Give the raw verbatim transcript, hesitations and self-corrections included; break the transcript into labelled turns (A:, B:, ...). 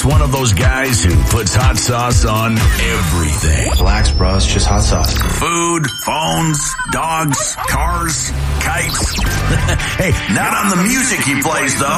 A: Flax, one of those guys who puts hot sauce on everything.
B: Flax, bro, it's just hot sauce.
A: Food, phones, dogs, cars, kites. Hey, not on the music he plays, though.